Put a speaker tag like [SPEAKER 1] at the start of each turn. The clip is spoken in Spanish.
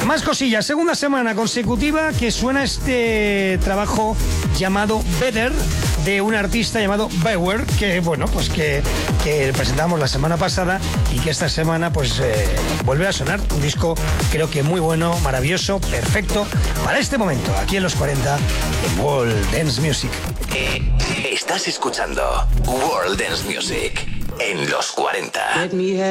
[SPEAKER 1] Más cosillas, segunda semana consecutiva que suena este trabajo llamado Better de un artista llamado Beware, que bueno, pues que presentamos la semana pasada y que esta semana pues vuelve a sonar. Un disco creo que muy bueno, maravilloso, perfecto para este momento, aquí en los 40 en World Dance Music.
[SPEAKER 2] Estás escuchando World Dance Music en los 40.